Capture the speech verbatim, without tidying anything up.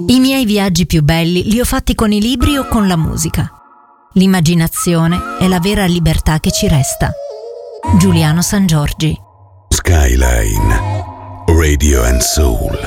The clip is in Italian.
I miei viaggi più belli li ho fatti con i libri o con la musica. L'immaginazione è la vera libertà che ci resta. Giuliano Sangiorgi. Skyline Radio and Soul.